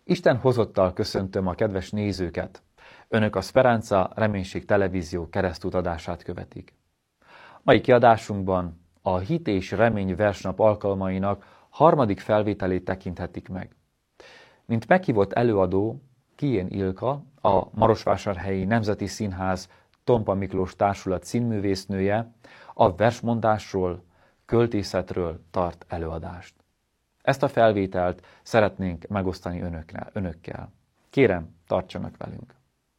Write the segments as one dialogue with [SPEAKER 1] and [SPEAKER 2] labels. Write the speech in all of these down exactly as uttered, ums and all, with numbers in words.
[SPEAKER 1] Isten hozottal köszöntöm a kedves nézőket. Önök a Speranza Reménység Televízió keresztutadását követik. Mai kiadásunkban a Hit és Remény versnap alkalmainak harmadik felvételét tekinthetik meg. Mint meghívott előadó, Kijén Ilka, a Marosvásárhelyi Nemzeti Színház Tompa Miklós Társulat színművésznője a versmondásról, költészetről tart előadást. Ezt a felvételt szeretnénk megosztani önökkel. önökkel. Kérem, tartsanak velünk!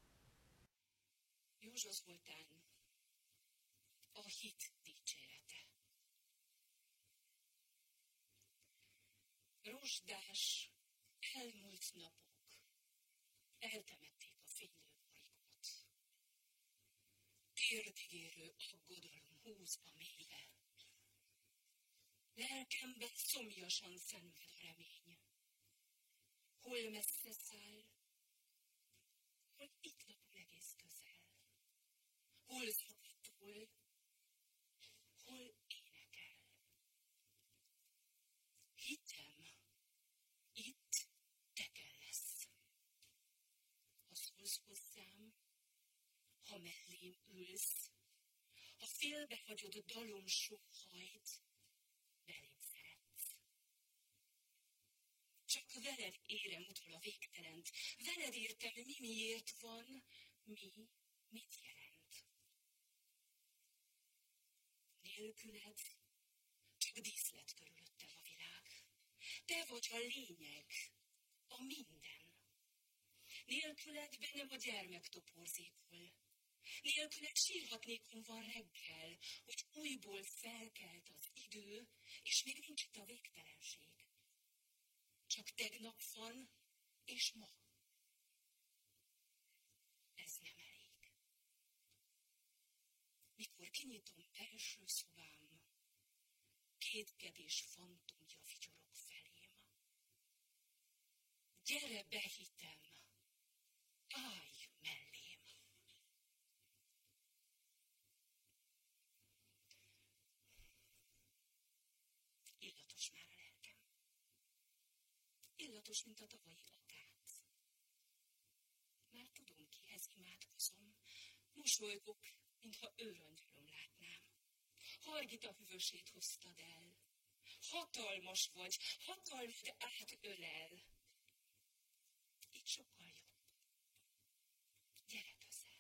[SPEAKER 2] Józsa Zoltán, a hit dicsérete. Rozsdás, elmúlt napok, eltemették a fénylő bolygót. Térdigérő aggodalom húzva mélyre. Lelkemben szomjasan szenved a remény. Hol messze száll, hol itt lapul egész közel. Hol szabadul, hol énekel. Hitem, itt tekel lesz. Ha szólsz hozzám, ha mellém ülsz, ha félbehagyod a dalom sóhajt, velem szeretsz. Csak veled érem utol a végtelent, veled értem, mi miért van, mi mit jelent. Nélküled csak díszlet körülöttem a világ. Te vagy a lényeg, a minden. Nélküled bennem a gyermek toporzékol. Nélküled sírhatnékom van reggel, hogy újból felkelt az idő, és még nincs itt a végtelenség. Csak tegnap van, és ma. Ez nem elég. Mikor kinyitom belső szobám, kétkedés fantomja vigyorog felém. Gyere be, hitem, állj mellém. Illatos már a lelkem. Illatos, mint a tavalyi akác. Már tudom, kihez imádkozom. Mosolygok, mintha őrangyalom látnám. Hargita hűvösét hoztad el. Hatalmas vagy, hatalmad átölel. Így sokkal jobb. Gyere közel.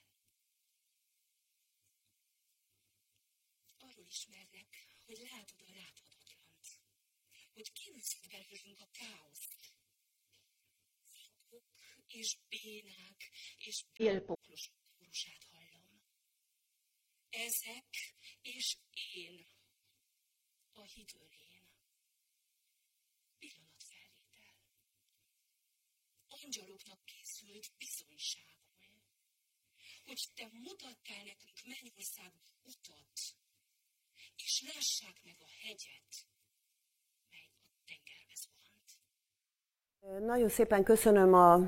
[SPEAKER 2] Arról ismerlek, hogy látod a láthatatlant. Hogy kiűzött belőlünk a káoszt. Vakok és bénák és bélpoklosok kórusát hallom. Ezek és én, a hitölén. Pillanatfelvétel. Angyaloknak készült bizonyságul, hogy te mutattál nekünk Mennyország utat, és lássák meg a hegyet, mely a tengerbe zuhant.
[SPEAKER 3] Nagyon szépen köszönöm a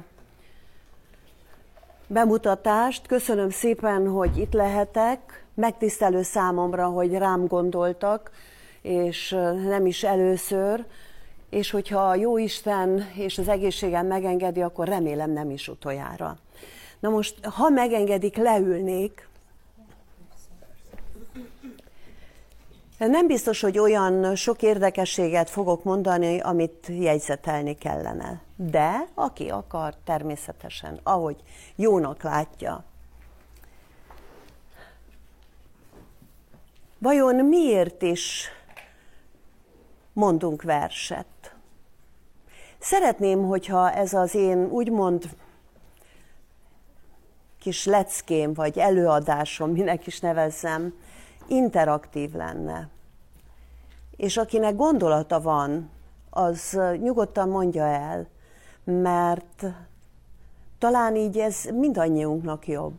[SPEAKER 3] bemutatást, köszönöm szépen, hogy itt lehetek, megtisztelő számomra, hogy rám gondoltak, és nem is először, és hogyha a Jóisten és az egészségem megengedi, akkor remélem nem is utoljára. Na most, ha megengedik, leülnék. Nem biztos, hogy olyan sok érdekességet fogok mondani, amit jegyzetelni kellene. De aki akar, természetesen, ahogy jónak látja. Vajon miért is mondunk verset? Szeretném, hogyha ez az én úgymond kis leckém, vagy előadásom, minek is nevezzem, interaktív lenne. És akinek gondolata van, az nyugodtan mondja el, mert talán így ez mindannyiunknak jobb.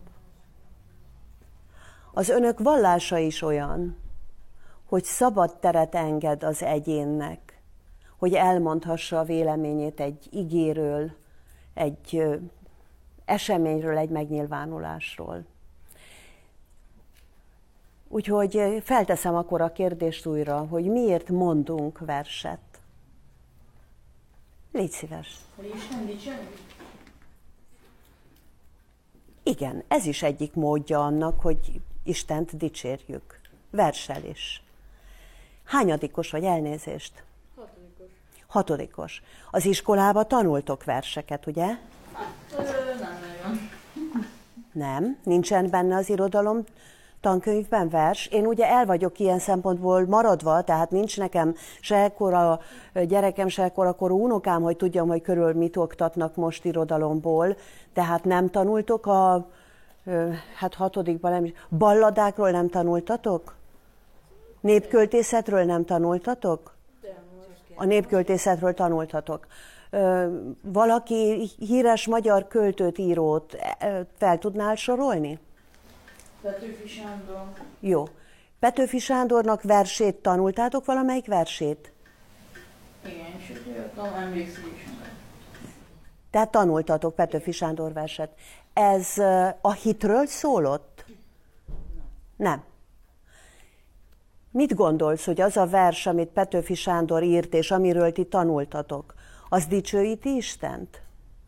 [SPEAKER 3] Az önök vallása is olyan, hogy szabad teret enged az egyénnek, hogy elmondhassa a véleményét egy igéről, egy eseményről, egy megnyilvánulásról. Úgyhogy felteszem akkor a kérdést újra, hogy miért mondunk verset. Légy szíves.
[SPEAKER 4] Hogy Isten dicsérni?
[SPEAKER 3] Igen, ez is egyik módja annak, hogy Istent dicsérjük. Versel is. Hányadikos vagy, elnézést?
[SPEAKER 4] Hatodikos.
[SPEAKER 3] Hatodikos. Az iskolába tanultok verseket, ugye?
[SPEAKER 4] Hát, ö, nem nagyon.
[SPEAKER 3] Nem, nincsen benne az irodalom tankönyvben vers. Én ugye el vagyok ilyen szempontból maradva, tehát nincs nekem se ekkora gyerekem, se ekkora korú unokám, hogy tudjam, hogy körül mit oktatnak most irodalomból. Tehát nem tanultok a, hát hatodikban nem is, balladákról nem tanultatok? Népköltészetről nem tanultatok? A népköltészetről tanultatok. Valaki híres magyar költőt, írót fel tudnál sorolni?
[SPEAKER 4] Petőfi Sándor.
[SPEAKER 3] Jó. Petőfi Sándornak versét tanultátok, valamelyik versét?
[SPEAKER 4] Igen, és tudom, emlékszik is.
[SPEAKER 3] Tehát tanultatok Petőfi Sándor verset. Ez a hitről szólott? Nem. Mit gondolsz, hogy az a vers, amit Petőfi Sándor írt, és amiről ti tanultatok, az dicsőíti Istent?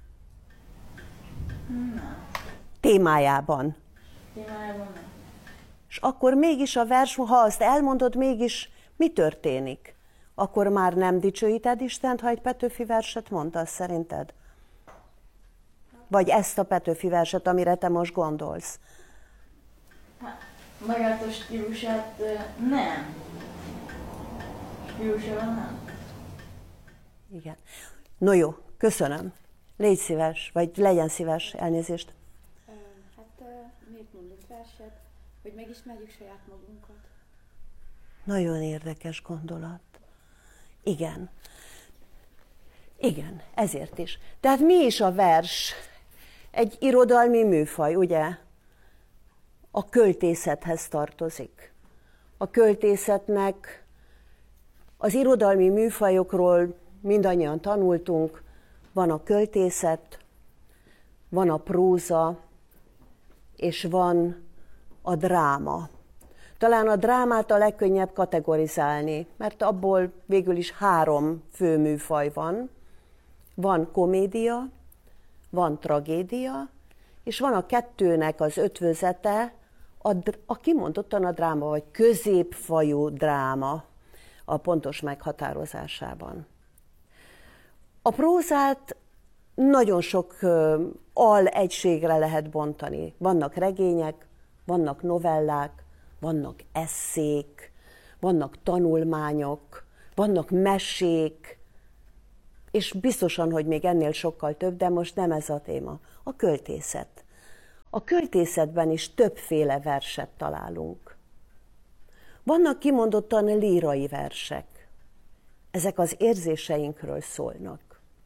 [SPEAKER 4] Nem.
[SPEAKER 3] Témájában.
[SPEAKER 4] Témájában nem.
[SPEAKER 3] És akkor mégis a vers, ha azt elmondod, mégis mi történik? Akkor már nem dicsőíted Istent, ha egy Petőfi verset mondasz, szerinted? Vagy ezt a Petőfi verset, amire te most gondolsz?
[SPEAKER 4] Hát, magát a stílusát nem. Stílusában nem.
[SPEAKER 3] Igen. No jó, köszönöm. Légy szíves, vagy legyen szíves, elnézést.
[SPEAKER 5] Hát miért mondott verset? Hogy megismerjük saját magunkat.
[SPEAKER 3] Nagyon érdekes gondolat. Igen. Igen, ezért is. Tehát mi is a vers? Egy irodalmi műfaj, ugye? A költészethez tartozik. A költészetnek az irodalmi műfajokról mindannyian tanultunk. Van a költészet, van a próza, és van a dráma. Talán a drámát a legkönnyebb kategorizálni, mert abból végül is három fő műfaj van. Van komédia, van tragédia, és van a kettőnek az ötvözete, a, a kimondottan a dráma, vagy középfajú dráma a pontos meghatározásában. A prózát nagyon sok uh, alegységre lehet bontani. Vannak regények, vannak novellák, vannak esszék, vannak tanulmányok, vannak mesék, és biztosan, hogy még ennél sokkal több, de most nem ez a téma. A költészet. A költészetben is többféle verset találunk. Vannak kimondottan lírai versek. Ezek az érzéseinkről szólnak.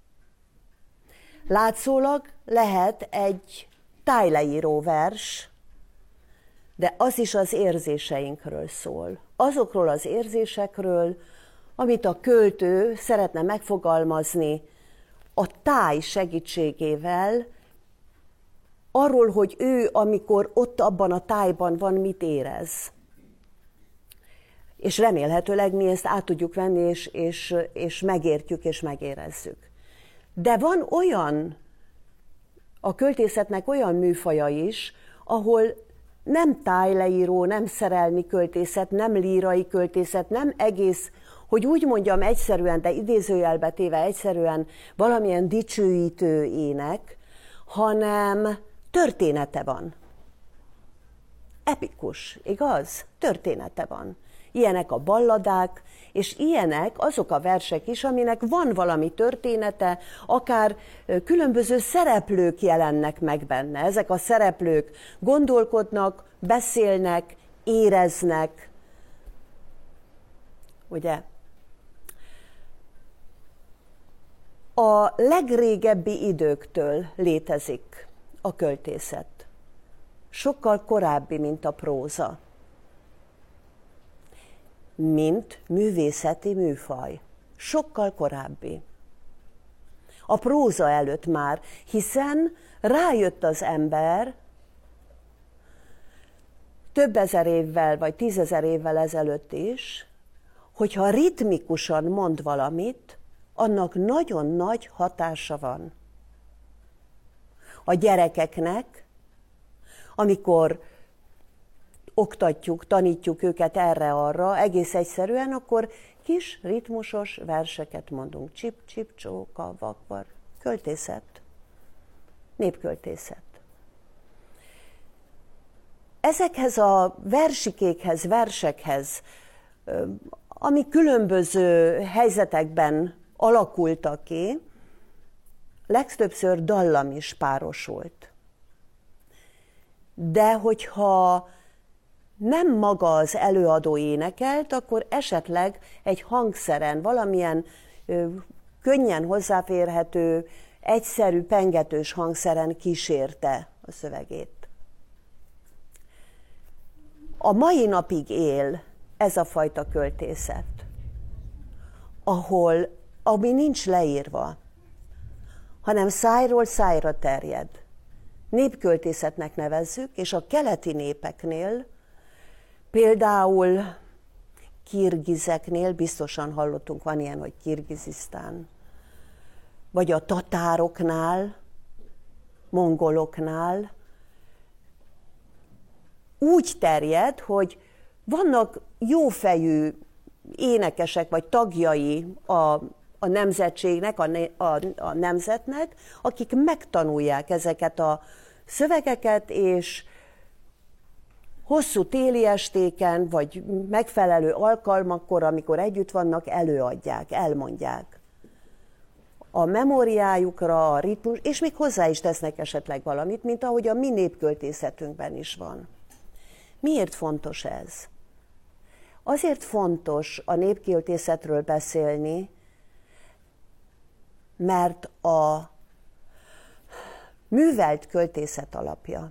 [SPEAKER 3] Látszólag lehet egy tájleíró vers, de az is az érzéseinkről szól. Azokról az érzésekről, amit a költő szeretne megfogalmazni a táj segítségével, arról, hogy ő, amikor ott abban a tájban van, mit érez. És remélhetőleg mi ezt át tudjuk venni, és, és, és megértjük, és megérezzük. De van olyan, a költészetnek olyan műfaja is, ahol nem tájleíró, nem szerelmi költészet, nem lírai költészet, nem egész, hogy úgy mondjam egyszerűen, de idézőjelbe téve egyszerűen valamilyen dicsőítő ének, hanem története van. Epikus, igaz? Története van. Ilyenek a balladák, és ilyenek azok a versek is, aminek van valami története, akár különböző szereplők jelennek meg benne. Ezek a szereplők gondolkodnak, beszélnek, éreznek. Ugye? A legrégebbi időktől létezik a költészet. Sokkal korábbi, mint a próza. Mint művészeti műfaj. Sokkal korábbi. A próza előtt már, hiszen rájött az ember több ezer évvel, vagy tízezer évvel ezelőtt is, hogyha ritmikusan mond valamit, annak nagyon nagy hatása van a gyerekeknek, amikor oktatjuk, tanítjuk őket erre-arra, egész egyszerűen, akkor kis ritmusos verseket mondunk. Csip, csip, csóka, vakvar. Költészet. Népköltészet. Ezekhez a versikékhez, versekhez, ami különböző helyzetekben alakultak ki, legtöbbször dallam is párosult. De hogyha nem maga az előadó énekelt, akkor esetleg egy hangszeren, valamilyen ö, könnyen hozzáférhető, egyszerű, pengetős hangszeren kísérte a szövegét. A mai napig él ez a fajta költészet, ahol, ami nincs leírva, hanem szájról szájra terjed. Népköltészetnek nevezzük, és a keleti népeknél, például kirgizeknél, biztosan hallottunk, van ilyen, hogy Kirgizisztán, vagy a tatároknál, mongoloknál, úgy terjed, hogy vannak jófejű énekesek, vagy tagjai a, a nemzetségnek, a, a, a nemzetnek, akik megtanulják ezeket a szövegeket, és hosszú téli estéken, vagy megfelelő alkalmakkor, amikor együtt vannak, előadják, elmondják. A memóriájukra, a ritmus, és még hozzá is tesznek esetleg valamit, mint ahogy a mi népköltészetünkben is van. Miért fontos ez? Azért fontos a népköltészetről beszélni, mert a művelt költészet alapja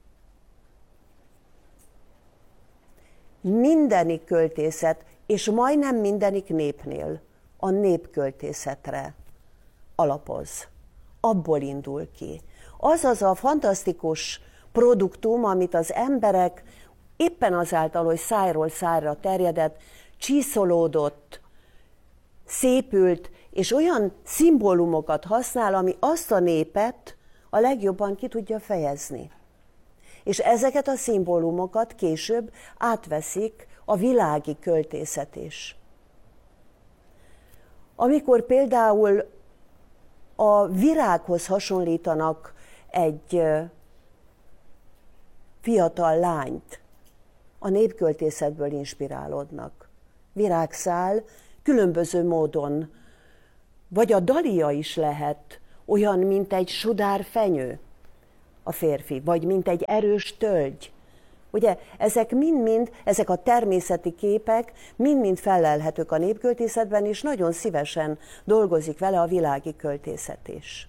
[SPEAKER 3] mindenik költészet, és majdnem mindenik népnél a népköltészetre alapoz. Abból indul ki. Az az a fantasztikus produktum, amit az emberek éppen azáltal, hogy szájról szájra terjedett, csiszolódott, szépült, és olyan szimbólumokat használ, ami azt a népet a legjobban ki tudja fejezni. És ezeket a szimbólumokat később átveszik a világi költészet is. Amikor például a virághoz hasonlítanak egy fiatal lányt, a népköltészetből inspirálódnak. Virágszál különböző módon, vagy a dalia is lehet olyan, mint egy sudár fenyő a férfi, vagy mint egy erős tölgy. Ugye ezek mind-mind, ezek a természeti képek mind-mind fellelhetők a népköltészetben, és nagyon szívesen dolgozik vele a világi költészet is.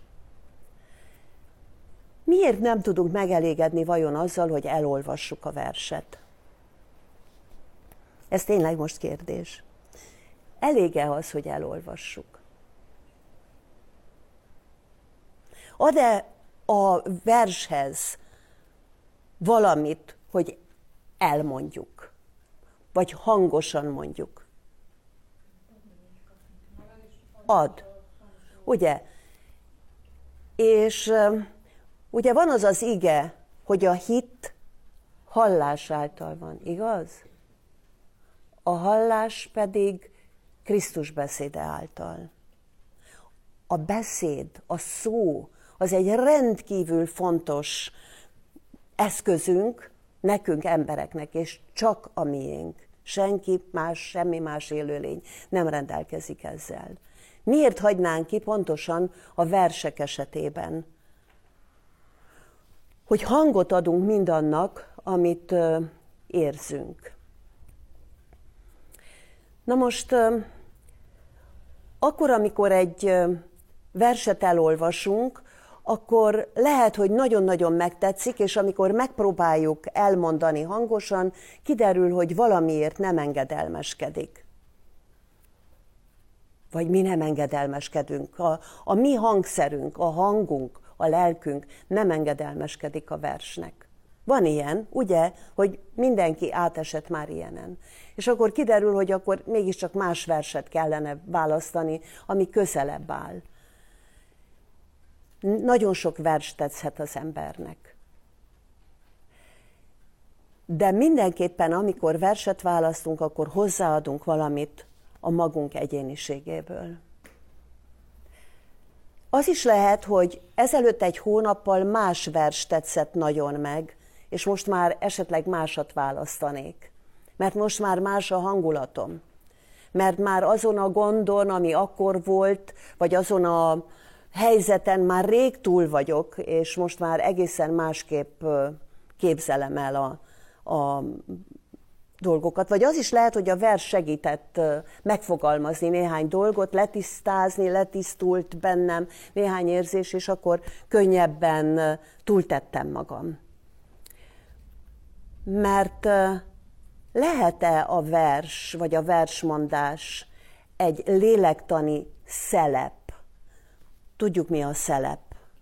[SPEAKER 3] Miért nem tudunk megelégedni vajon azzal, hogy elolvassuk a verset? Ez tényleg most kérdés. Elég-e az, hogy elolvassuk? Ad-e a vershez valamit, hogy elmondjuk, vagy hangosan mondjuk? Ad. Ugye? És ugye van az az ige, hogy a hit hallás által van, igaz? A hallás pedig Krisztus beszéde által. A beszéd, a szó, az egy rendkívül fontos eszközünk nekünk embereknek, és csak a miénk. Senki más, semmi más élőlény nem rendelkezik ezzel. Miért hagynánk ki pontosan a versek esetében? Hogy hangot adunk mindannak, amit uh, érzünk. Na most, uh, akkor, amikor egy uh, verset elolvasunk, akkor lehet, hogy nagyon-nagyon megtetszik, és amikor megpróbáljuk elmondani hangosan, kiderül, hogy valamiért nem engedelmeskedik. Vagy mi nem engedelmeskedünk. A, a mi hangszerünk, a hangunk, a lelkünk nem engedelmeskedik a versnek. Van ilyen, ugye, hogy mindenki átesett már ilyenen. És akkor kiderül, hogy akkor mégiscsak más verset kellene választani, ami közelebb áll. Nagyon sok vers tetszhet az embernek. De mindenképpen, amikor verset választunk, akkor hozzáadunk valamit a magunk egyéniségéből. Az is lehet, hogy ezelőtt egy hónappal más vers tetszett nagyon meg, és most már esetleg másat választanék. Mert most már más a hangulatom. Mert már azon a gondon, ami akkor volt, vagy azon a helyzeten már rég túl vagyok, és most már egészen másképp képzelem el a, a dolgokat. Vagy az is lehet, hogy a vers segített megfogalmazni néhány dolgot, letisztázni, letisztult bennem néhány érzés, és akkor könnyebben túltettem magam. Mert lehet-e a vers, vagy a versmondás egy lélektani szelep? Tudjuk, mi a szelep.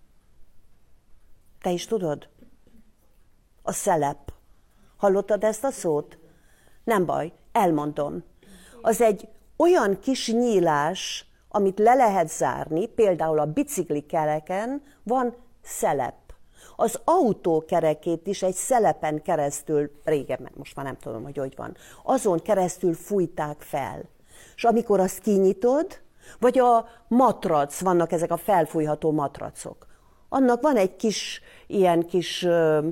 [SPEAKER 3] Te is tudod? A szelep. Hallottad ezt a szót? Nem baj, elmondom. Az egy olyan kis nyílás, amit le lehet zárni, például a biciklikereken van szelep. Az autó kerekét is egy szelepen keresztül, régen, most már nem tudom, hogy hogy van, azon keresztül fújták fel. És amikor azt kinyitod, vagy a matrac, vannak ezek a felfújható matracok, annak van egy kis, ilyen kis ö,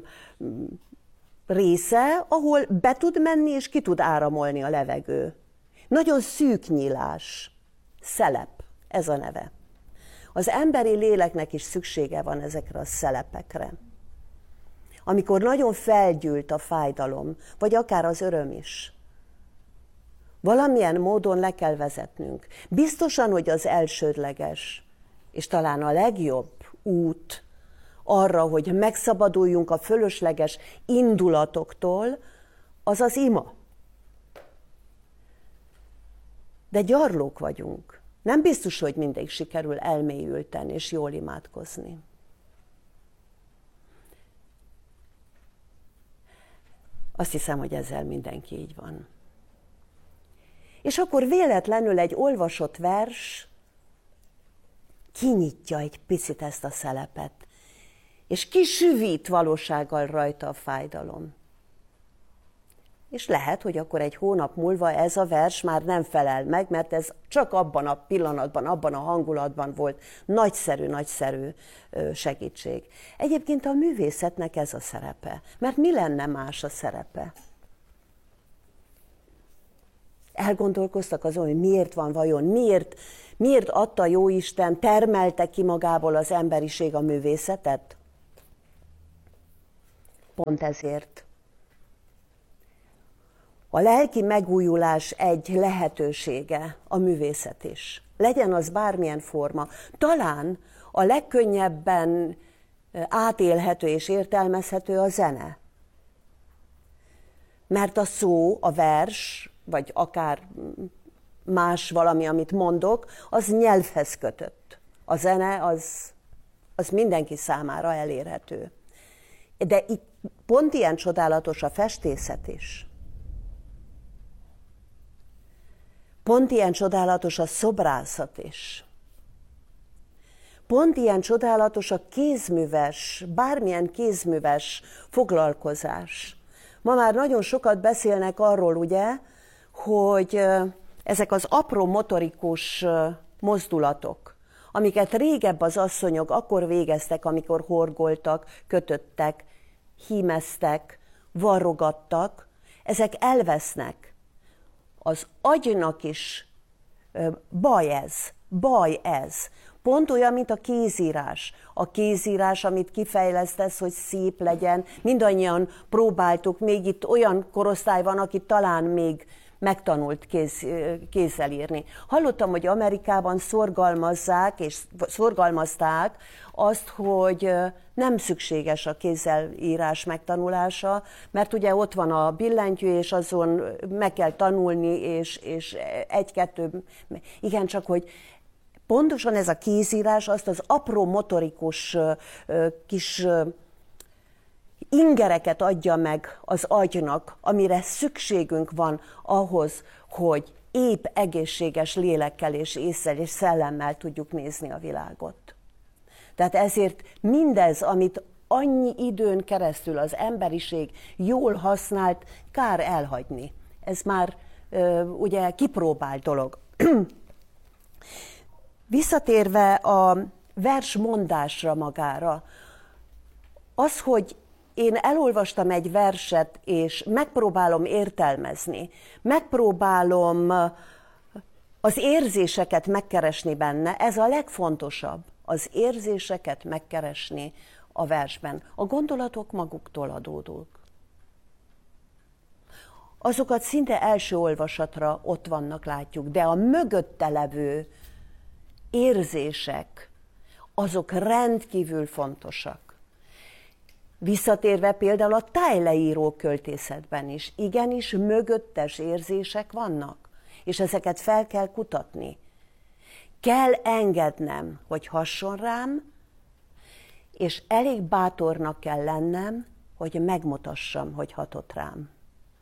[SPEAKER 3] része, ahol be tud menni, és ki tud áramolni a levegő. Nagyon szűk nyílás, szelep, ez a neve. Az emberi léleknek is szüksége van ezekre a szelepekre. Amikor nagyon felgyűlt a fájdalom, vagy akár az öröm is, valamilyen módon le kell vezetnünk. Biztosan, hogy az elsődleges, és talán a legjobb út arra, hogy megszabaduljunk a fölösleges indulatoktól, az az ima. De gyarlók vagyunk. Nem biztos, hogy mindig sikerül elmélyülten és jól imádkozni. Azt hiszem, hogy ezzel mindenki így van. És akkor véletlenül egy olvasott vers kinyitja egy picit ezt a szelepet, és kisüvít valósággal rajta a fájdalom. És lehet, hogy akkor egy hónap múlva ez a vers már nem felel meg, mert ez csak abban a pillanatban, abban a hangulatban volt nagyszerű, nagyszerű segítség. Egyébként a művészetnek ez a szerepe. Mert mi lenne más a szerepe? Elgondolkoztak azon, hogy miért van vajon, miért, miért adta Jóisten, termelte ki magából az emberiség a művészetet? Pont ezért. A lelki megújulás egy lehetősége, a művészet is. Legyen az bármilyen forma. Talán a legkönnyebben átélhető és értelmezhető a zene. Mert a szó, a vers, vagy akár más valami, amit mondok, az nyelvhez kötött. A zene az, az mindenki számára elérhető. De itt pont ilyen csodálatos a festészet is. Pont ilyen csodálatos a szobrászat is. Pont ilyen csodálatos a kézműves, bármilyen kézműves foglalkozás. Ma már nagyon sokat beszélnek arról, ugye, hogy ezek az apró motorikus mozdulatok, amiket régebb az asszonyok akkor végeztek, amikor horgoltak, kötöttek, hímeztek, varrogattak, ezek elvesznek. Az agynak is baj ez, baj ez. Pont olyan, mint a kézírás. A kézírás, amit kifejlesztesz, hogy szép legyen. Mindannyian próbáltuk, még itt olyan korosztály van, aki talán még megtanult kéz, kézzel írni. Hallottam, hogy Amerikában szorgalmazzák, és szorgalmazták azt, hogy nem szükséges a kézzel írás megtanulása, mert ugye ott van a billentyű, és azon meg kell tanulni, és, és egy-kettő, igen, csak hogy pontosan ez a kézírás azt az apró motorikus kis ingereket adja meg az agynak, amire szükségünk van ahhoz, hogy épp egészséges lélekkel és ésszel és szellemmel tudjuk nézni a világot. Tehát ezért mindez, amit annyi időn keresztül az emberiség jól használt, kár elhagyni. Ez már ö, ugye kipróbált dolog. Visszatérve a versmondásra magára, az, hogy én elolvastam egy verset, és megpróbálom értelmezni, megpróbálom az érzéseket megkeresni benne, ez a legfontosabb, az érzéseket megkeresni a versben. A gondolatok maguktól adódók. Azokat szinte első olvasatra ott vannak, látjuk, de a mögötte levő érzések, azok rendkívül fontosak. Visszatérve például a tájleíró költészetben is, igenis mögöttes érzések vannak, és ezeket fel kell kutatni. Kell engednem, hogy hasson rám, és elég bátornak kell lennem, hogy megmutassam, hogy hatott rám.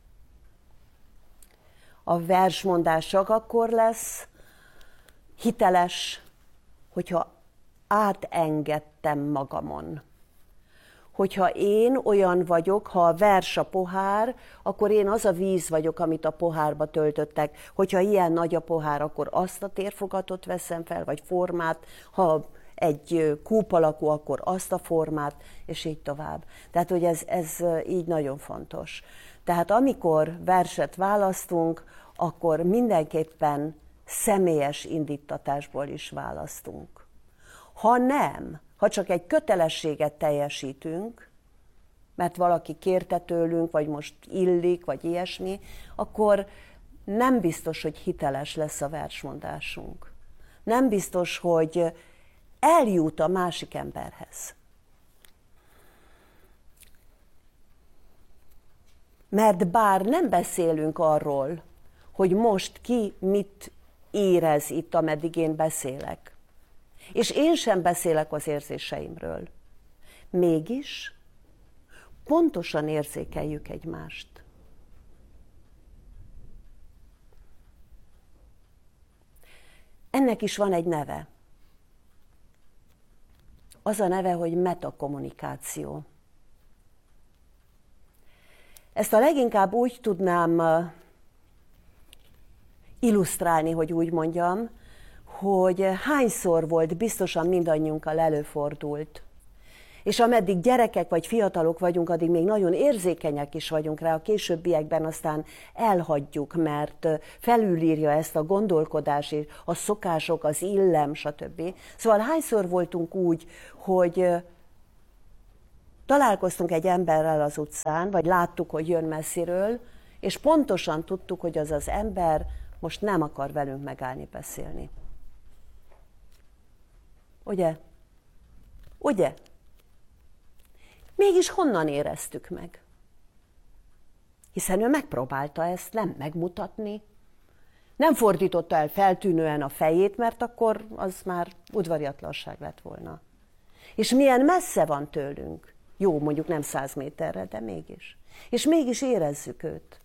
[SPEAKER 3] A versmondás csak akkor lesz hiteles, hogyha átengedtem magamon. Hogyha én olyan vagyok, ha a vers a pohár, akkor én az a víz vagyok, amit a pohárba töltöttek. Hogyha ilyen nagy a pohár, akkor azt a térfogatot veszem fel, vagy formát. Ha egy kúp alakú, akkor azt a formát, és így tovább. Tehát, hogy ez, ez így nagyon fontos. Tehát amikor verset választunk, akkor mindenképpen személyes indítatásból is választunk. Ha nem, ha csak egy kötelességet teljesítünk, mert valaki kérte tőlünk, vagy most illik, vagy ilyesmi, akkor nem biztos, hogy hiteles lesz a versmondásunk. Nem biztos, hogy eljut a másik emberhez. Mert bár nem beszélünk arról, hogy most ki mit érez itt, ameddig én beszélek, és én sem beszélek az érzéseimről, mégis pontosan érzékeljük egymást. Ennek is van egy neve. Az a neve, hogy metakommunikáció. Ezt a leginkább úgy tudnám illusztrálni, hogy úgy mondjam, hogy hányszor volt, biztosan mindannyiunkkal előfordult. És ameddig gyerekek vagy fiatalok vagyunk, addig még nagyon érzékenyek is vagyunk rá, a későbbiekben aztán elhagyjuk, mert felülírja ezt a gondolkodás, a szokások, az illem, stb. Szóval hányszor voltunk úgy, hogy találkoztunk egy emberrel az utcán, vagy láttuk, hogy jön messziről, és pontosan tudtuk, hogy az az ember most nem akar velünk megállni beszélni. Ugye? Ugye? Mégis honnan éreztük meg? Hiszen ő megpróbálta ezt nem megmutatni, nem fordította el feltűnően a fejét, mert akkor az már udvariatlanság lett volna. És milyen messze van tőlünk. Jó, mondjuk nem száz méterre, de mégis. És mégis érezzük őt.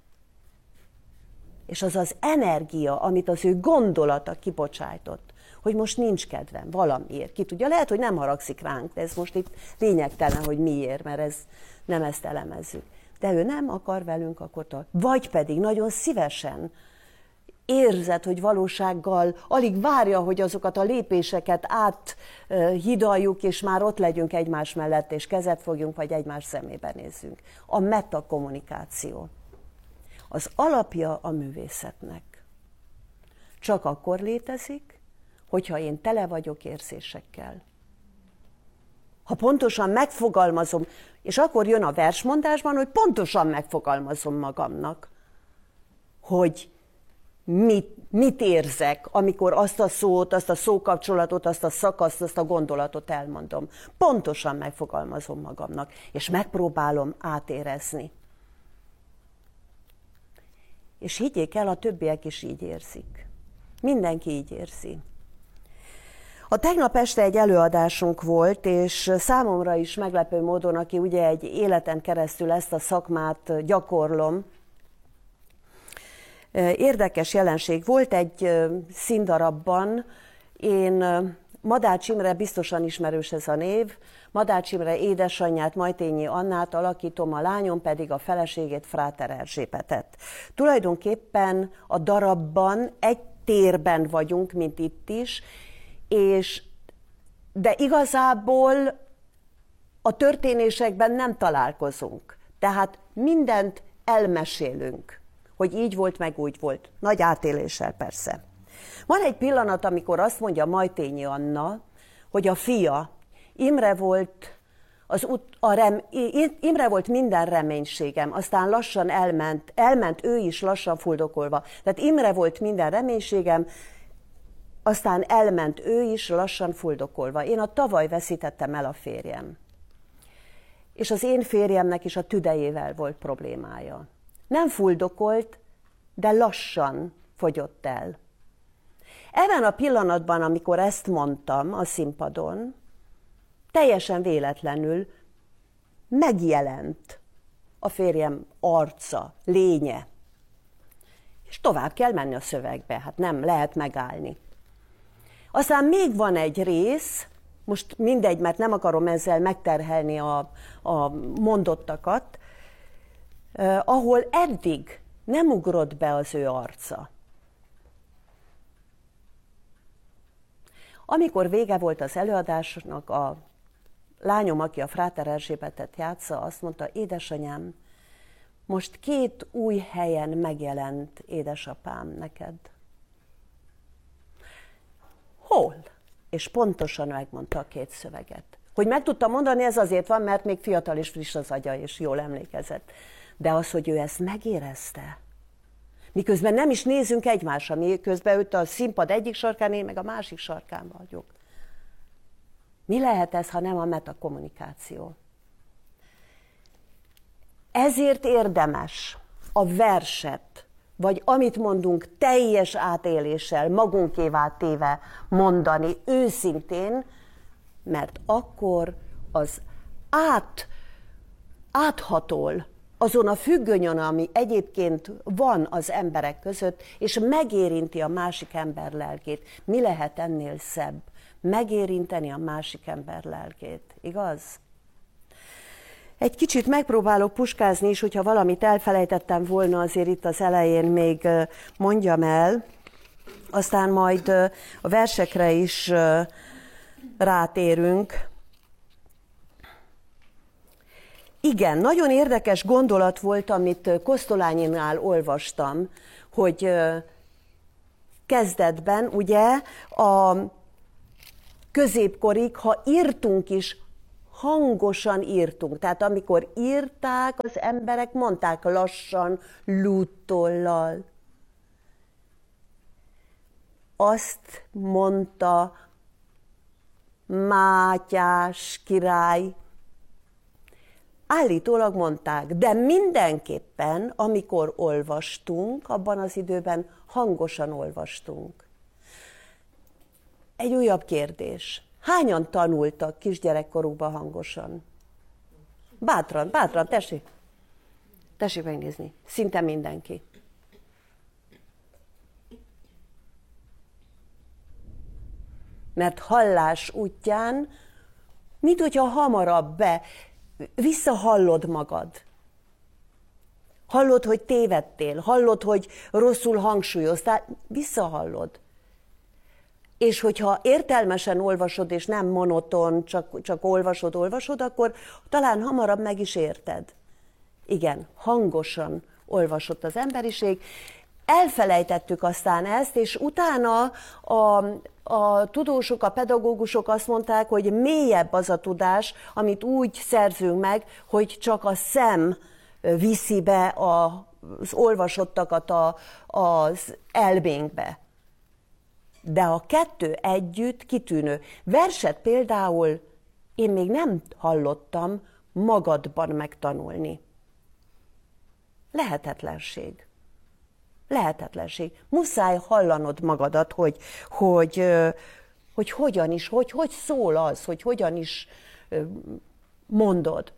[SPEAKER 3] És az az energia, amit az ő gondolata kibocsájtott, hogy most nincs kedvem valamiért. Ki tudja, lehet, hogy nem haragszik ránk, de ez most itt lényegtelen, hogy miért, mert ez, nem ezt elemezzük. De ő nem akar velünk akkor tart. Vagy pedig nagyon szívesen érzed, hogy valósággal alig várja, hogy azokat a lépéseket áthidaljuk, és már ott legyünk egymás mellett, és kezet fogjunk, vagy egymás szemébe nézzünk. A metakommunikáció. Az alapja a művészetnek. Csak akkor létezik, hogyha én tele vagyok érzésekkel. Ha pontosan megfogalmazom, és akkor jön a versmondásban, hogy pontosan megfogalmazom magamnak, hogy mit, mit érzek, amikor azt a szót, azt a szókapcsolatot, azt a szakaszt, azt a gondolatot elmondom. Pontosan megfogalmazom magamnak, és megpróbálom átérezni. És higgyék el, a többiek is így érzik. Mindenki így érzi. A tegnap este egy előadásunk volt, és számomra is meglepő módon, aki ugye egy életen keresztül ezt a szakmát gyakorlom, érdekes jelenség volt egy színdarabban. Én Madács Imre, biztosan ismerős ez a név, Madács Imre édesanyját, Majtényi Annát alakítom, a lányom pedig a feleségét, Fráter Erzsébetet. Tulajdonképpen a darabban egy térben vagyunk, mint itt is, és, de igazából a történésekben nem találkozunk. Tehát mindent elmesélünk, hogy így volt, meg úgy volt. Nagy átéléssel persze. Van egy pillanat, amikor azt mondja Majtényi Anna, hogy a fia, Imre volt, az ut- a rem, Imre volt minden reménységem, aztán lassan elment, elment ő is lassan fuldokolva. Tehát Imre volt minden reménységem, aztán elment ő is lassan fuldokolva. Én a tavaly veszítettem el a férjem. És az én férjemnek is a tüdejével volt problémája. Nem fuldokolt, de lassan fogyott el. Ebben a pillanatban, amikor ezt mondtam a színpadon, teljesen véletlenül megjelent a férjem arca, lénye. És tovább kell menni a szövegbe, hát nem lehet megállni. Aztán még van egy rész, most mindegy, mert nem akarom ezzel megterhelni a, a mondottakat, eh, ahol eddig nem ugrott be az ő arca. Amikor vége volt az előadásnak, a lányom, aki a Fráter Erzsébetet játsza, azt mondta, édesanyám, most két új helyen megjelent édesapám neked. Hol? És pontosan megmondta a két szöveget. Hogy meg tudta mondani, ez azért van, mert még fiatal és friss az agya, és jól emlékezett. De az, hogy ő ezt megérezte, miközben nem is nézünk egymásra, miközben őt a színpad egyik sarkán, én meg a másik sarkán vagyok. Mi lehet ez, ha nem a metakommunikáció? Ezért érdemes a verset, vagy amit mondunk teljes átéléssel, magunkévá téve mondani őszintén, mert akkor az át, áthatol azon a függönyön, ami egyébként van az emberek között, és megérinti a másik ember lelkét. Mi lehet ennél szebb? Megérinteni a másik ember lelkét, igaz? Egy kicsit megpróbálok puskázni is, hogyha valamit elfelejtettem volna, azért itt az elején még mondjam el, aztán majd a versekre is rátérünk. Igen, nagyon érdekes gondolat volt, amit Kosztolányinnál olvastam, hogy kezdetben ugye a középkorig, ha írtunk is, hangosan írtunk. Tehát amikor írták, az emberek mondták lassan, lúttollal. Azt mondta Mátyás király, állítólag mondták, de mindenképpen, amikor olvastunk, abban az időben hangosan olvastunk. Egy újabb kérdés. Hányan tanultak kisgyerekkorukban hangosan? Bátran, bátran, tessék. Tessék megnézni. Szinte mindenki. Mert hallás útján, mint hogyha hamarabb be, visszahallod magad. Hallod, hogy tévedtél, hallod, hogy rosszul hangsúlyoztál, visszahallod. És hogyha értelmesen olvasod, és nem monoton, csak, csak olvasod, olvasod, akkor talán hamarabb meg is érted. Igen, hangosan olvasott az emberiség. Elfelejtettük aztán ezt, és utána a, a tudósok, a pedagógusok azt mondták, hogy mélyebb az a tudás, amit úgy szerzünk meg, hogy csak a szem viszi be az olvasottakat a, az elménkbe. De a kettő együtt kitűnő. Verset például én még nem hallottam magadban megtanulni. Lehetetlenség. Lehetetlenség. Muszáj hallanod magadat, hogy, hogy, hogy hogyan is, hogy, hogy szól az, hogy hogyan is mondod.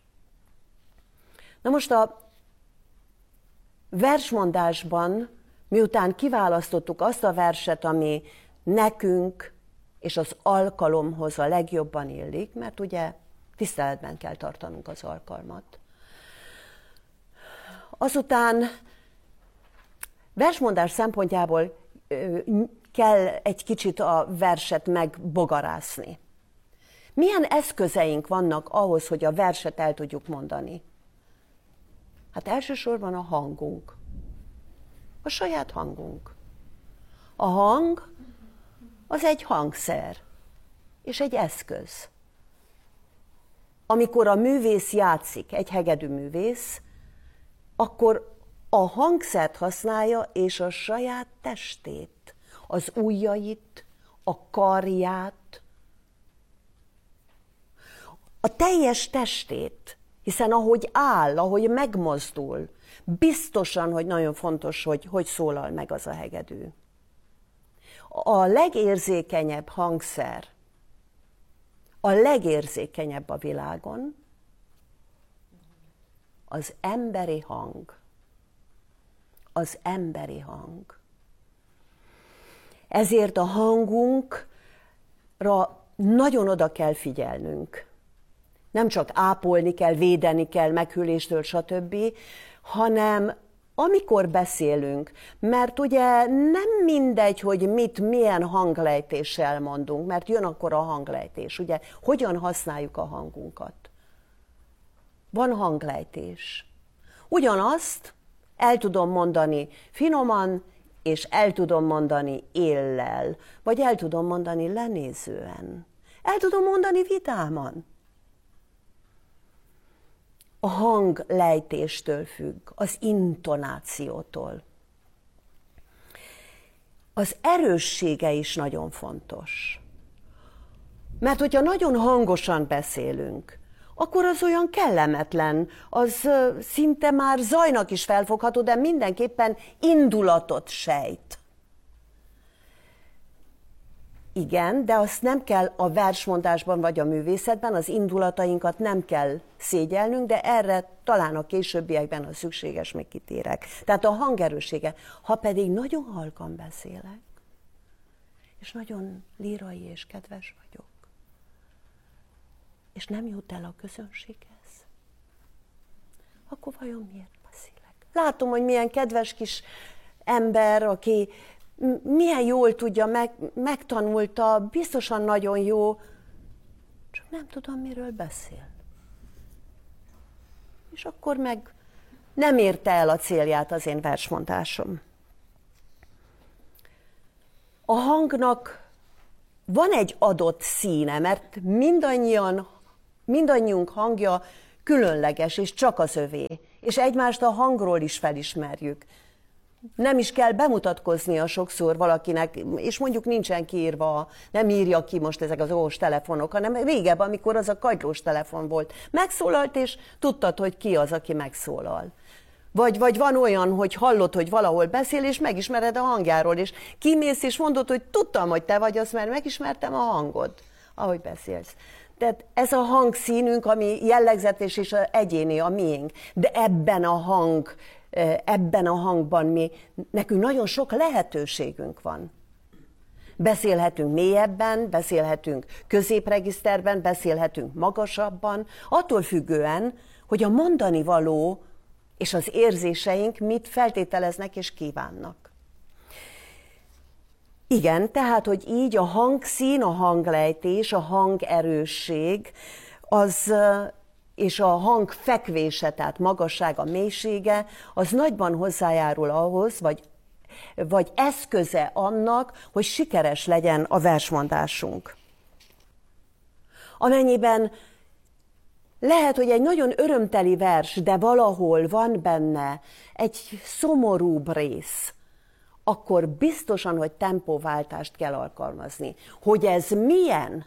[SPEAKER 3] Na most a versmondásban, miután kiválasztottuk azt a verset, ami nekünk és az alkalomhoz a legjobban illik, mert ugye tiszteletben kell tartanunk az alkalmat. Azután versmondás szempontjából kell egy kicsit a verset megbogarászni. Milyen eszközeink vannak ahhoz, hogy a verset el tudjuk mondani? Hát elsősorban a hangunk. A saját hangunk. A hang az egy hangszer, és egy eszköz. Amikor a művész játszik, egy hegedű művész, akkor a hangszert használja, és a saját testét, az ujjait, a karját, a teljes testét, hiszen ahogy áll, ahogy megmozdul, biztosan, hogy nagyon fontos, hogy hogy szólal meg az a hegedű. A legérzékenyebb hangszer, a legérzékenyebb a világon, az emberi hang. Az emberi hang. Ezért a hangunkra nagyon oda kell figyelnünk. Nem csak ápolni kell, védeni kell meghűléstől, stb., hanem amikor beszélünk, mert ugye nem mindegy, hogy mit, milyen hanglejtéssel mondunk, mert jön akkor a hanglejtés, ugye, hogyan használjuk a hangunkat. Van hanglejtés. Ugyanazt el tudom mondani finoman, és el tudom mondani éllel, vagy el tudom mondani lenézően. El tudom mondani vidáman. A hanglejtéstől függ, az intonációtól. Az erőssége is nagyon fontos. Mert hogyha nagyon hangosan beszélünk, akkor az olyan kellemetlen, az szinte már zajnak is felfogható, de mindenképpen indulatot sejt. Igen, de azt nem kell a versmondásban vagy a művészetben, az indulatainkat nem kell szégyelnünk, de erre talán a későbbiekben, ha szükséges, még kitérek. Tehát a hangerőssége. Ha pedig nagyon halkan beszélek, és nagyon lírai és kedves vagyok, és nem jut el a közönséghez, akkor vajon miért beszélek? Látom, hogy milyen kedves kis ember, aki milyen jól tudja, meg, megtanulta, biztosan nagyon jó, csak nem tudom, miről beszél. És akkor meg nem érte el a célját az én versmondásom. A hangnak van egy adott színe, mert mindannyian, mindannyiunk hangja különleges, és csak az övé. És egymást a hangról is felismerjük. Nem is kell bemutatkoznia sokszor valakinek, és mondjuk nincsen kiírva, nem írja ki most ezek az okos telefonok, hanem régebben, amikor az a kagylós telefon volt. Megszólalt, és tudtad, hogy ki az, aki megszólal. Vagy, vagy van olyan, hogy hallod, hogy valahol beszél, és megismered a hangjáról, és kimész, és mondod, hogy tudtam, hogy te vagy az, mert megismertem a hangod, ahogy beszélsz. Tehát ez a hangszínünk, ami jellegzetes és egyéni, a miénk. De ebben a hang, ebben a hangban mi, nekünk nagyon sok lehetőségünk van. Beszélhetünk mélyebben, beszélhetünk középregiszterben, beszélhetünk magasabban, attól függően, hogy a mondani való és az érzéseink mit feltételeznek és kívánnak. Igen, tehát, hogy így a hangszín, a hanglejtés, a hangerősség, az, és a hang fekvése, tehát magassága, mélysége, az nagyban hozzájárul ahhoz, vagy, vagy eszköze annak, hogy sikeres legyen a versmondásunk. Amennyiben lehet, hogy egy nagyon örömteli vers, de valahol van benne egy szomorúbb rész, akkor biztosan, hogy tempóváltást kell alkalmazni. Hogy ez milyen?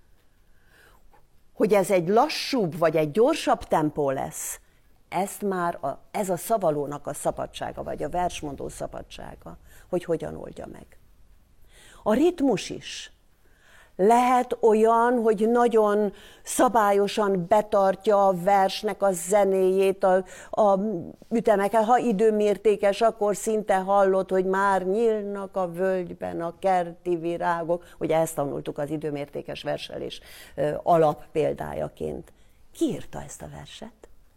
[SPEAKER 3] Hogy ez egy lassúbb vagy egy gyorsabb tempó lesz, ezt már a, ez a szavalónak a szabadsága, vagy a versmondó szabadsága, hogy hogyan oldja meg. A ritmus is. Lehet olyan, hogy nagyon szabályosan betartja a versnek a zenéjét, a, a ütemeket. Ha időmértékes, akkor szinte hallott, hogy már nyílnak a völgyben a kerti virágok. Ugye ezt tanultuk az időmértékes verselés alap példájaként. Ki írta ezt a verset?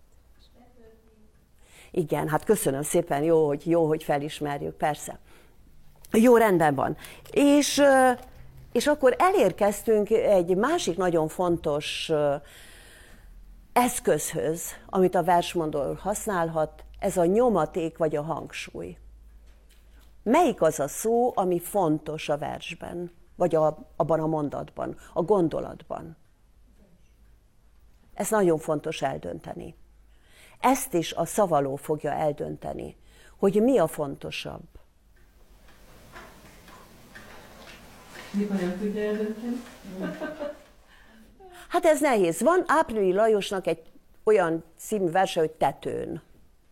[SPEAKER 3] Igen, hát köszönöm szépen, jó, hogy, jó, hogy felismerjük, persze. Jó, rendben van. És... És akkor elérkeztünk egy másik nagyon fontos eszközhöz, amit a versmondó használhat, ez a nyomaték vagy a hangsúly. Melyik az a szó, ami fontos a versben, vagy a, abban a mondatban, a gondolatban? Ez nagyon fontos eldönteni. Ezt is a szavaló fogja eldönteni, hogy mi a fontosabb.
[SPEAKER 4] Mikor nem tudja eldönteni?
[SPEAKER 3] Hát ez nehéz. Van Áprili Lajosnak egy olyan című verse, hogy Tetőn.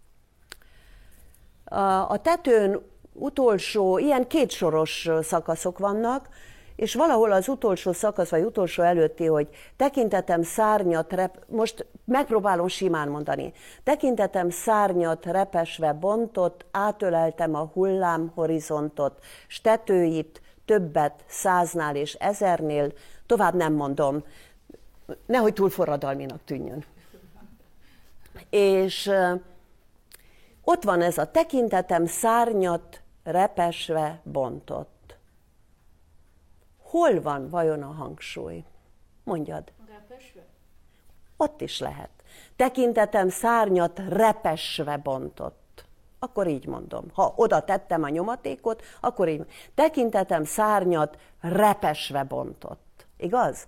[SPEAKER 3] A Tetőn utolsó, ilyen kétsoros szakaszok vannak, és valahol az utolsó szakasz, vagy utolsó előtti, hogy tekintetem szárnyat, rep... most megpróbálom simán mondani, tekintetem szárnyat repesve bontott, átöleltem a hullám horizontot, s tetőit, többet száznál és ezernél, tovább nem mondom, nehogy túl forradalminak tűnjön. És uh, ott van ez a tekintetem szárnyat repesve bontott. Hol van vajon a hangsúly? Mondjad.
[SPEAKER 5] Repesve?
[SPEAKER 3] Ott is lehet. Tekintetem szárnyat repesve bontott. Akkor így mondom. Ha oda tettem a nyomatékot, akkor így mondom. Tekintetem szárnyat repesve bontott. Igaz?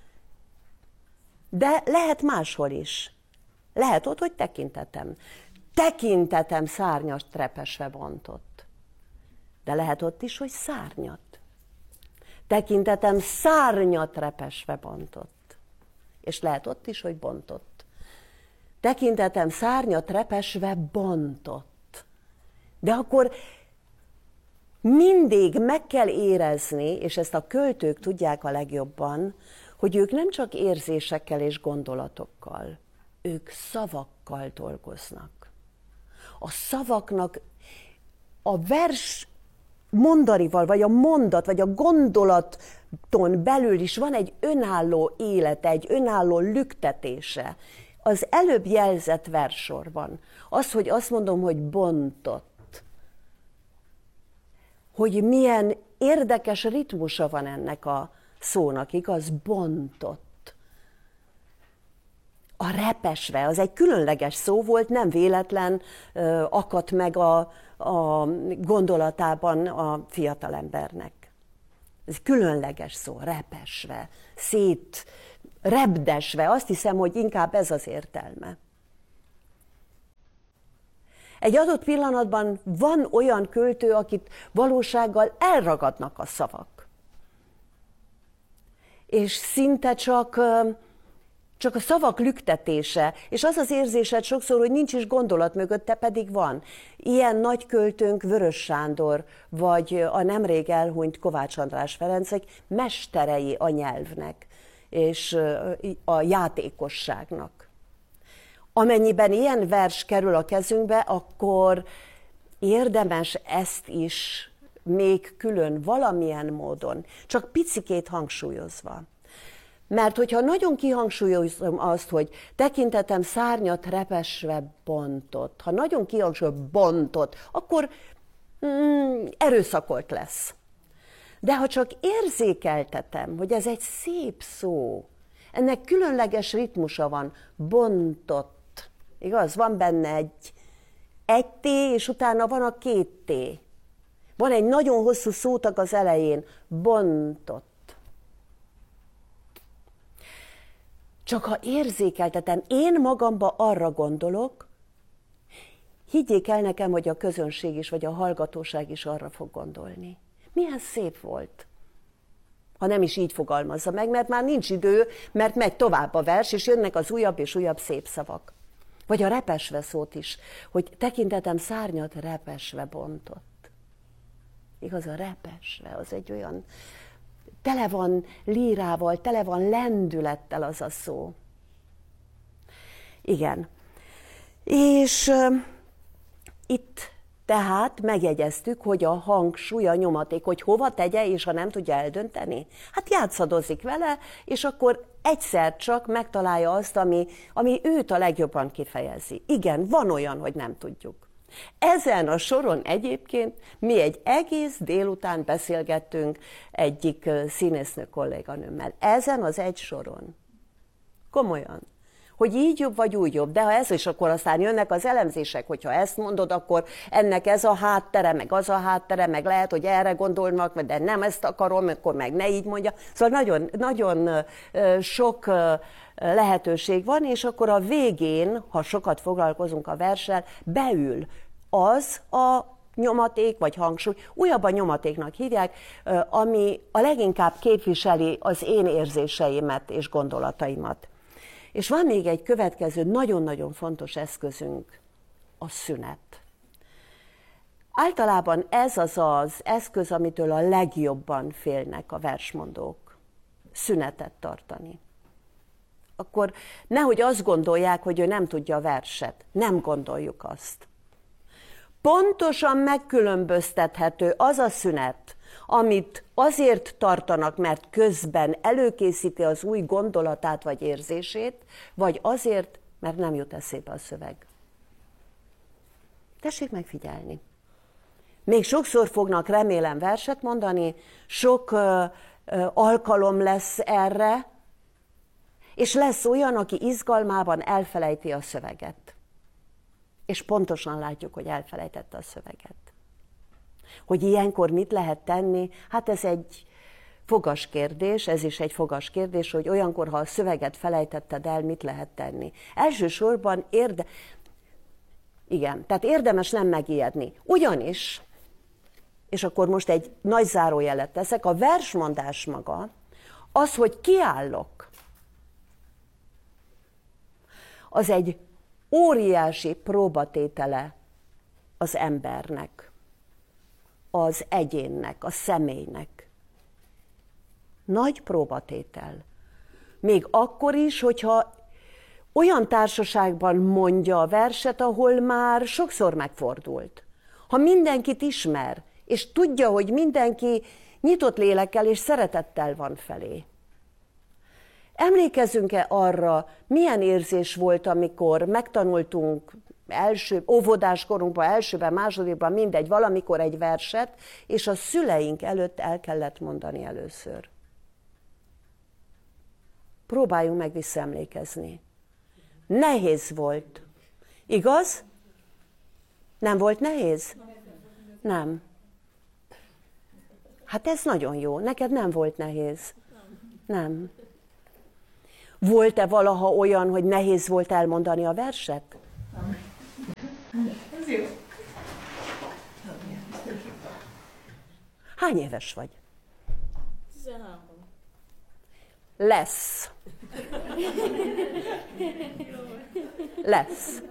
[SPEAKER 3] De lehet máshol is. Lehet ott, hogy tekintetem. Tekintetem szárnyat repesve bontott. De lehet ott is, hogy szárnyat. Tekintetem szárnyat repesve bontott. És lehet ott is, hogy bontott. Tekintetem szárnyat repesve bontott. De akkor mindig meg kell érezni, és ezt a költők tudják a legjobban, hogy ők nem csak érzésekkel és gondolatokkal, ők szavakkal dolgoznak. A szavaknak a vers mondanival, vagy a mondat, vagy a gondolaton belül is van egy önálló élete, egy önálló lüktetése. Az előbb jelzett verssorban. Az, hogy azt mondom, hogy bontott. Hogy milyen érdekes ritmusa van ennek a szónak, igaz? Bontott. A repesve, az egy különleges szó volt, nem véletlen uh, akadt meg a, a gondolatában a fiatalembernek. Ez egy különleges szó, repesve, szét, repdesve, azt hiszem, hogy inkább ez az értelme. Egy adott pillanatban van olyan költő, akit valósággal elragadnak a szavak. És szinte csak, csak a szavak lüktetése, és az az érzésed sokszor, hogy nincs is gondolat mögötte, pedig van. Ilyen nagy költőnk Vörös Sándor, vagy a nemrég elhunyt Kovács András Ferencek mesterei a nyelvnek, és a játékosságnak. Amennyiben ilyen vers kerül a kezünkbe, akkor érdemes ezt is még külön valamilyen módon, csak picikét hangsúlyozva. Mert hogyha nagyon kihangsúlyozom azt, hogy tekintetem szárnyat repesve bontott, ha nagyon kihangsúlyozom bontott, akkor mm, erőszakolt lesz. De ha csak érzékeltetem, hogy ez egy szép szó, ennek különleges ritmusa van, bontott, igaz? Van benne egy, egy T, és utána van a két T. Van egy nagyon hosszú szótag az elején, bontott. Csak ha érzékeltetem, én magamba arra gondolok, higgyék el nekem, hogy a közönség is, vagy a hallgatóság is arra fog gondolni. Milyen szép volt. Ha nem is így fogalmazza meg, mert már nincs idő, mert megy tovább a vers, és jönnek az újabb és újabb szép szavak. Vagy a repesve szót is, hogy tekintetem szárnyat repesve bontott. Igaz, a repesve, az egy olyan Tele van lírával, tele van lendülettel az a szó. Igen. És uh, itt tehát megjegyeztük, hogy a hangsúly, a nyomaték, hogy hova tegye, és ha nem tudja eldönteni, hát játszadozik vele, és akkor egyszer csak megtalálja azt, ami, ami őt a legjobban kifejezi. Igen, van olyan, hogy nem tudjuk. Ezen a soron egyébként mi egy egész délután beszélgettünk egyik színésznő kolléganőmmel. Ezen az egy soron. Komolyan. Hogy így jobb, vagy úgy jobb. De ha ez is, akkor aztán jönnek az elemzések, hogyha ezt mondod, akkor ennek ez a háttere, meg az a háttere, meg lehet, hogy erre gondolnak, de nem ezt akarom, akkor meg ne így mondja. Szóval nagyon, nagyon sok lehetőség van, és akkor a végén, ha sokat foglalkozunk a verssel, beül az a nyomaték vagy hangsúly, újabban nyomatéknak hívják, ami a leginkább képviseli az én érzéseimet és gondolataimat. És van még egy következő nagyon-nagyon fontos eszközünk, a szünet. Általában ez az az eszköz, amitől a legjobban félnek a versmondók, szünetet tartani. Akkor nehogy azt gondolják, hogy ő nem tudja a verset. Nem gondoljuk azt. Pontosan megkülönböztethető az a szünet, amit azért tartanak, mert közben előkészíti az új gondolatát vagy érzését, vagy azért, mert nem jut eszébe a szöveg. Tessék megfigyelni. Még sokszor fognak, remélem, verset mondani, sok ö, ö, alkalom lesz erre, és lesz olyan, aki izgalmában elfelejti a szöveget. És pontosan látjuk, hogy elfelejtette a szöveget. Hogy ilyenkor mit lehet tenni? Hát ez egy fogas kérdés, ez is egy fogas kérdés, hogy olyankor, ha a szöveget felejtetted el, mit lehet tenni. Elsősorban érde... Igen, tehát érdemes nem megijedni. Ugyanis, és akkor most egy nagy zárójelet teszek, a versmondás maga, az, hogy kiállok, az egy óriási próbatétele az embernek, az egyénnek, a személynek. Nagy próbatétel. Még akkor is, hogyha olyan társaságban mondja a verset, ahol már sokszor megfordult. Ha mindenkit ismer, és tudja, hogy mindenki nyitott lélekkel és szeretettel van felé. Emlékezzünk-e arra, milyen érzés volt, amikor megtanultunk első, óvodás korunkban, elsőben, másodikban, mindegy, valamikor egy verset, és a szüleink előtt el kellett mondani először. Próbáljunk meg visszaemlékezni. Nehéz volt. Igaz? Nem volt nehéz? Nem. Hát ez nagyon jó. Neked nem volt nehéz. Nem. Volt-e valaha olyan, hogy nehéz volt elmondani a verset?
[SPEAKER 4] Ez jó.
[SPEAKER 3] Hány éves vagy?
[SPEAKER 4] tizenhárom.
[SPEAKER 3] Lesz. Lesz.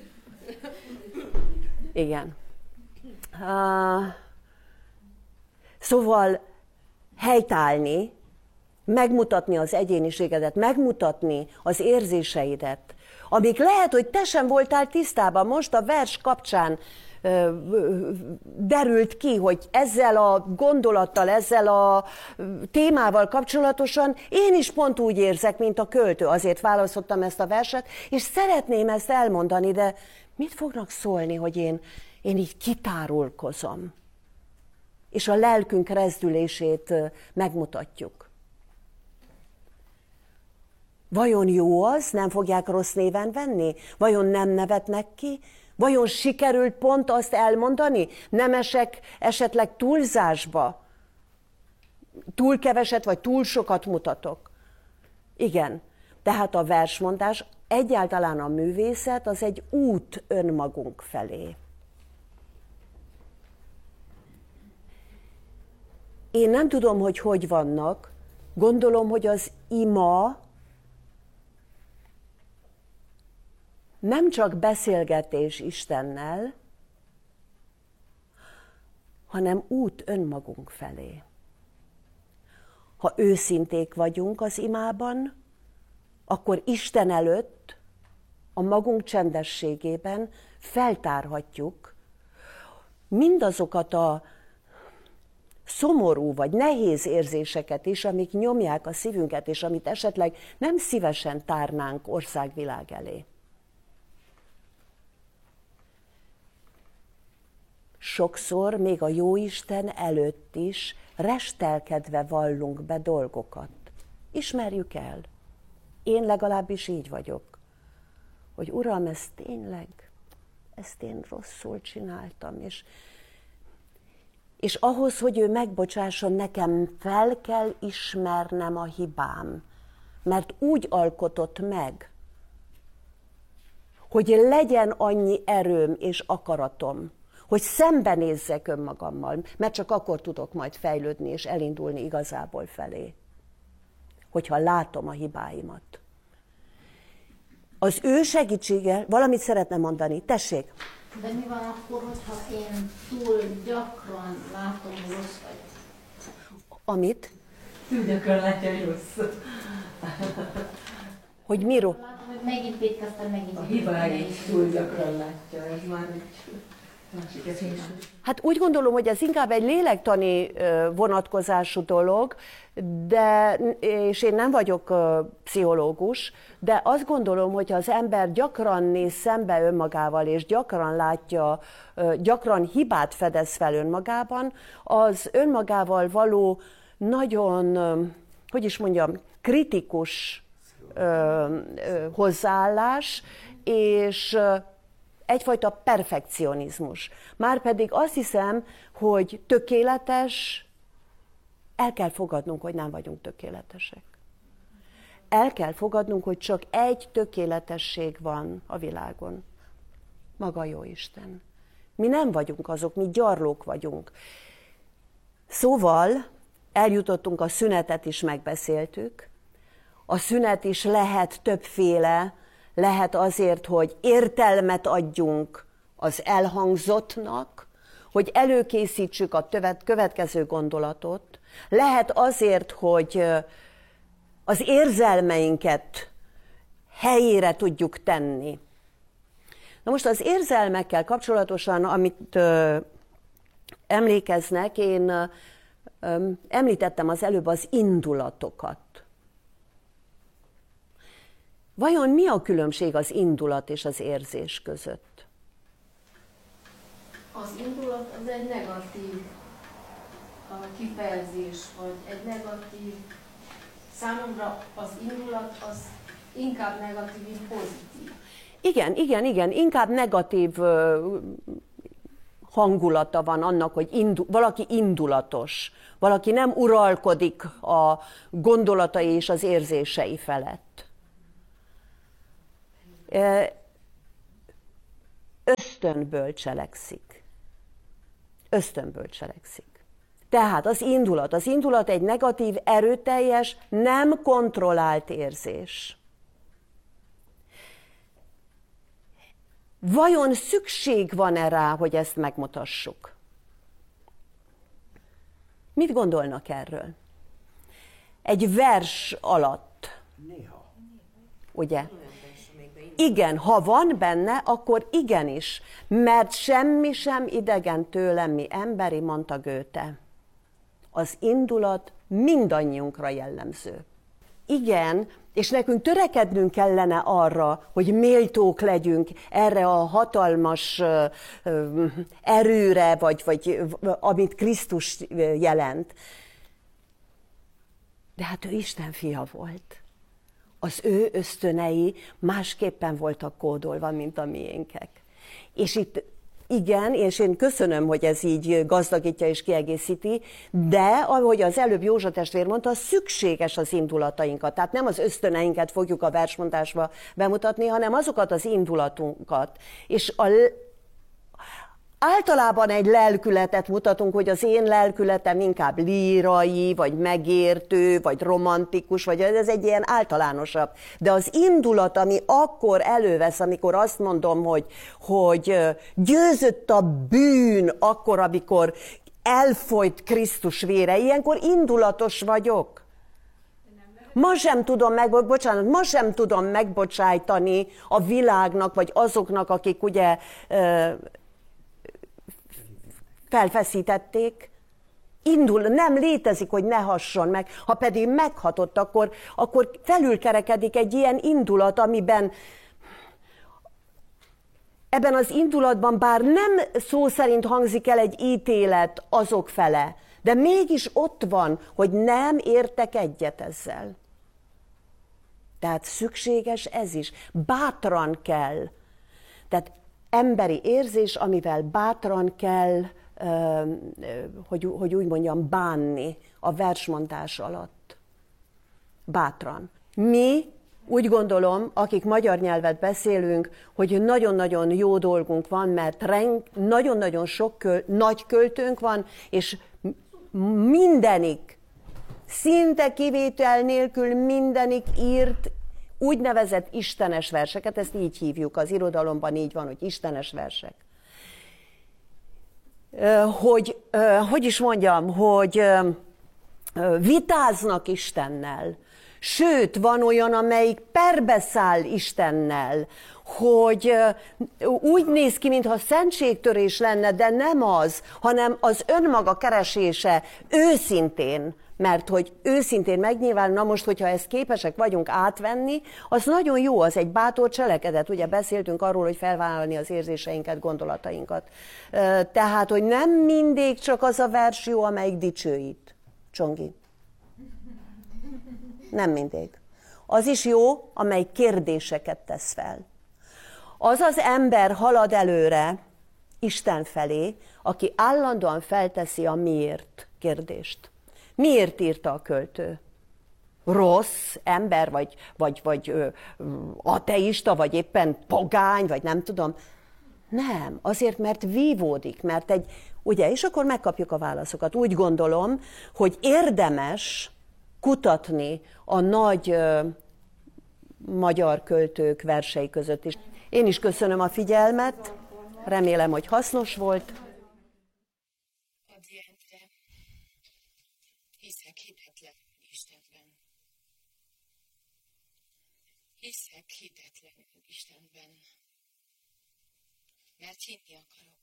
[SPEAKER 3] Igen. Uh, szóval helytállni, megmutatni az egyéniségedet, megmutatni az érzéseidet, amik lehet, hogy te sem voltál tisztában. Most a vers kapcsán ö, ö, derült ki, hogy ezzel a gondolattal, ezzel a témával kapcsolatosan én is pont úgy érzek, mint a költő. Azért választottam ezt a verset, és szeretném ezt elmondani, de mit fognak szólni, hogy én, én így kitárulkozom, és a lelkünk rezdülését megmutatjuk. Vajon jó az, nem fogják rossz néven venni? Vajon nem nevetnek ki? Vajon sikerült pont azt elmondani? Nem esek esetleg túlzásba? Túl keveset vagy túl sokat mutatok? Igen, tehát a versmondás, egyáltalán a művészet, az egy út önmagunk felé. Én nem tudom, hogy hogy vannak, gondolom, hogy az ima nem csak beszélgetés Istennel, hanem út önmagunk felé. ha őszinték vagyunk az imában, akkor Isten előtt, a magunk csendességében feltárhatjuk mindazokat a szomorú vagy nehéz érzéseket is, amik nyomják a szívünket, és amit esetleg nem szívesen tárnánk országvilág elé. Sokszor még a Jóisten előtt is restelkedve vallunk be dolgokat. Ismerjük el. Én legalábbis így vagyok, hogy Uram, ez tényleg, ezt én rosszul csináltam, és, és ahhoz, hogy ő megbocsásson, nekem fel kell ismernem a hibám, mert úgy alkotott meg, hogy legyen annyi erőm és akaratom, hogy szembenézzek önmagammal, mert csak akkor tudok majd fejlődni és elindulni igazából felé, hogyha látom a hibáimat. Az ő segítsége, valamit szeretne mondani, tessék.
[SPEAKER 4] De mi van akkor, hogyha én túl gyakran látom a rossz vagy?
[SPEAKER 3] Amit?
[SPEAKER 6] Túl gyakran látja a rossz.
[SPEAKER 3] Hogy miről?
[SPEAKER 4] Látom, hogy megint vétkeztem, megint
[SPEAKER 6] A hibák is túl gyakran látja, ez már egy másik eszés.
[SPEAKER 3] Hát úgy gondolom, hogy ez inkább egy lélektani vonatkozású dolog, de, és én nem vagyok pszichológus, de azt gondolom, hogy ha az ember gyakran néz szembe önmagával, és gyakran látja, gyakran hibát fedez fel önmagában, az önmagával való nagyon, hogy is mondjam, kritikus hozzáállás, és egyfajta perfekcionizmus. Márpedig azt hiszem, hogy tökéletes, el kell fogadnunk, hogy nem vagyunk tökéletesek. El kell fogadnunk, hogy csak egy tökéletesség van a világon. Maga Jóisten. Mi nem vagyunk azok, mi gyarlók vagyunk. Szóval eljutottunk, a szünetet is megbeszéltük. A szünet is lehet többféle, lehet azért, hogy értelmet adjunk az elhangzottnak, hogy előkészítsük a következő gondolatot. Lehet azért, hogy az érzelmeinket helyére tudjuk tenni. Na most az érzelmekkel kapcsolatosan, amit ö, emlékeznek, én ö, említettem az előbb az indulatokat. Vajon mi a különbség az indulat és az érzés között?
[SPEAKER 4] Az indulat az egy negatív a kifejezés, vagy egy negatív, számomra az indulat az inkább negatív, mint pozitív.
[SPEAKER 3] Igen, igen, igen, inkább negatív hangulata van annak, hogy indu, valaki indulatos, valaki nem uralkodik a gondolatai és az érzései felett. Ösztönből cselekszik. Ösztönből cselekszik. Tehát az indulat. Az indulat egy negatív, erőteljes, nem kontrollált érzés. Vajon szükség van-e rá, hogy ezt megmutassuk? Mit gondolnak erről? Egy vers alatt.
[SPEAKER 7] Néha.
[SPEAKER 3] Ugye? Igen, ha van benne, akkor igenis, mert semmi sem idegen tőlem, mi emberi, mondta Goethe. Az indulat mindannyiunkra jellemző. Igen, és nekünk törekednünk kellene arra, hogy méltók legyünk erre a hatalmas erőre, vagy, vagy amit Krisztus jelent. De hát ő Isten fia volt. Az ő ösztönei másképpen voltak kódolva, mint a miénkek. És itt igen, és én köszönöm, hogy ez így gazdagítja és kiegészíti, de ahogy az előbb Józsa testvér mondta, szükséges az indulatainkat. Tehát nem az ösztöneinket fogjuk a versmondásba bemutatni, hanem azokat az indulatunkat. És a általában egy lelkületet mutatunk, hogy az én lelkületem inkább lírai, vagy megértő, vagy romantikus, vagy ez egy ilyen általánosabb. De az indulat, ami akkor elővesz, amikor azt mondom, hogy, hogy győzött a bűn, akkor, amikor elfolyt Krisztus vére, ilyenkor indulatos vagyok. Ma sem tudom meg, bocsánat, ma sem tudom megbocsájtani a világnak, vagy azoknak, akik ugye felfeszítették. Indul, nem létezik, hogy ne hasson meg. Ha pedig meghatott, akkor, akkor felülkerekedik egy ilyen indulat, amiben ebben az indulatban bár nem szó szerint hangzik el egy ítélet azok fele, de mégis ott van, hogy nem értek egyet ezzel. Tehát szükséges ez is. Bátran kell. Tehát emberi érzés, amivel bátran kell, hogy, hogy úgy mondjam, bánni a versmondás alatt. Bátran. Mi úgy gondolom, akik magyar nyelvet beszélünk, hogy nagyon-nagyon jó dolgunk van, mert nagyon-nagyon sok köl, nagy költőnk van, és mindenik, szinte kivétel nélkül mindenik írt úgynevezett istenes verseket, ezt így hívjuk, az irodalomban így van, hogy istenes versek. Hogy, hogy is mondjam, hogy vitáznak Istennel, sőt, van olyan, amelyik perbeszáll Istennel, hogy úgy néz ki, mintha szentségtörés lenne, de nem az, hanem az önmaga keresése őszintén, mert hogy őszintén megnyilván, na most, hogyha ezt képesek vagyunk átvenni, az nagyon jó, az egy bátor cselekedet. Ugye beszéltünk arról, hogy felvállalni az érzéseinket, gondolatainkat. Tehát, hogy nem mindig csak az a vers jó, amelyik dicsőít. Csongi. Nem mindig. Az is jó, amely kérdéseket tesz fel. Az az ember halad előre Isten felé, aki állandóan felteszi a miért kérdést. Miért írta a költő? Rossz ember, vagy, vagy, vagy ö, ateista, vagy éppen pogány, vagy nem tudom. Nem, azért, mert vívódik, mert egy, ugye, és akkor megkapjuk a válaszokat. Úgy gondolom, hogy érdemes kutatni a nagy ö, magyar költők versei között is. Én is köszönöm a figyelmet, remélem, hogy hasznos volt.
[SPEAKER 2] Hiszek hitetlen Istenben. Hiszek hitetlen Istenben. Mert hinni akarok.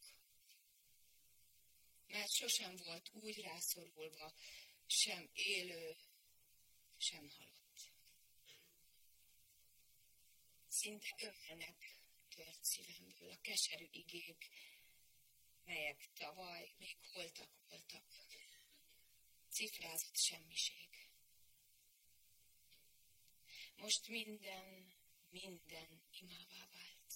[SPEAKER 2] Mert sosem volt úgy rászorulva, sem élő, sem halott. Szinte ömölnek tört szívemből a keserű igék, melyek tavaly még holtak voltak. Cifrázott semmiség. Most minden, minden imává vált.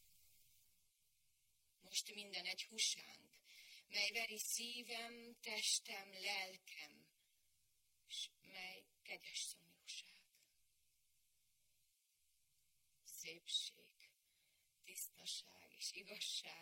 [SPEAKER 2] Most minden egy húsánk, mely veri szívem, testem, lelkem, s mely kegyes szomjúság. Szépség, tisztaság és igazság